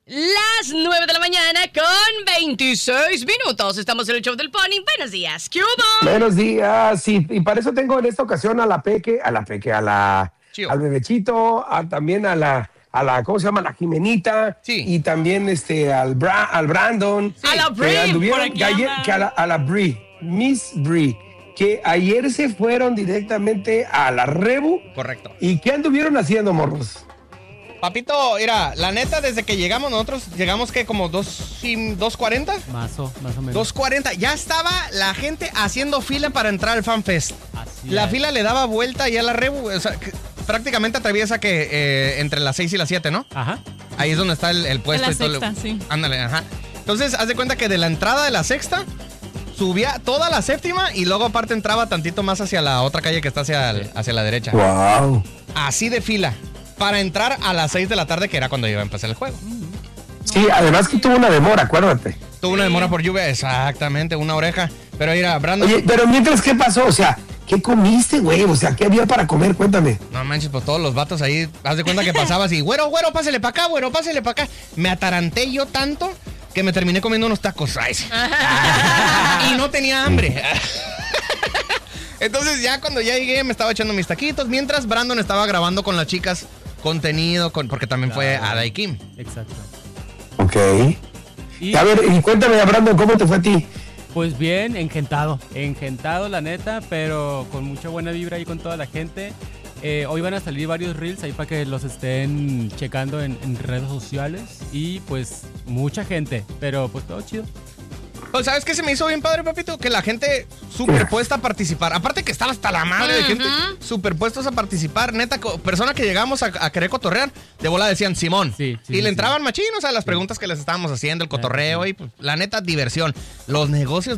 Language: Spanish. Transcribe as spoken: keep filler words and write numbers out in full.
Las nueve de la mañana con veintiséis minutos. Estamos en el show del Pony. Buenos días, ¿qué hubo? Buenos días. Y, y para eso tengo en esta ocasión a la Peque, a la Peque, a la, Chío. al Bebechito, a, también a la, a la, ¿cómo se llama? La Jimenita. Sí. Y también este, al, Bra, al Brandon. Sí. A la que Bri, anduvieron- por aquí que ayer- anda. que a la, a la Bri, Miss Bri, que ayer se fueron directamente a la Rebu. Correcto. ¿Y qué anduvieron haciendo, morros? Papito, mira, la neta, desde que llegamos, nosotros llegamos que como dos cuarenta. Más o, más o menos. dos cuarenta. Ya estaba la gente haciendo fila para entrar al FanFest. Así La es. fila le daba vuelta ya a la Rebu. O sea, que prácticamente atraviesa que eh, entre las seis y las siete, ¿no? Ajá. Ahí es donde está el, el puesto. la y todo lo- sexta, sí. Ándale, ajá. Entonces, haz de cuenta que de la entrada de la sexta, subía toda la séptima y luego aparte entraba tantito más hacia la otra calle que está hacia, el- hacia la derecha. Wow. Así de fila. Para entrar a las seis de la tarde, que era cuando iba a empezar el juego. Sí, además que tuvo una demora, acuérdate. Tuvo una demora por lluvia, exactamente, una oreja. Pero mira, Brandon... Oye, pero mientras, ¿qué pasó? O sea, ¿qué comiste, güey? O sea, ¿qué había para comer? Cuéntame. No manches, pues todos los vatos ahí, haz de cuenta que pasabas y, güero, güero, pásele para acá, güero, pásele para acá. Me ataranté yo tanto que me terminé comiendo unos tacos. Ay, sí. Y no tenía hambre. Entonces ya cuando ya llegué me estaba echando mis taquitos, mientras Brandon estaba grabando con las chicas contenido, con, porque también fue Claro. Ada y Kim. Exacto. Ok. Y A ver, y cuéntame, Brandon, ¿cómo te fue a ti? pues bien, engentado. Engentado, la neta, pero con mucha buena vibra ahí con toda la gente. Eh, hoy van a salir varios reels ahí para que los estén checando en, en redes sociales. Y pues mucha gente, pero pues todo chido. Pues, ¿sabes qué se me hizo bien padre, papito? Que la gente súper puesta a participar. Aparte que estaba hasta la madre de gente súper puestos a participar. Neta, co- persona que llegamos a, a querer cotorrear, de bola decían Simón. Sí, sí, y sí, le sí. entraban machinos a las preguntas que les estábamos haciendo, el cotorreo y pues, la neta, diversión. Los negocios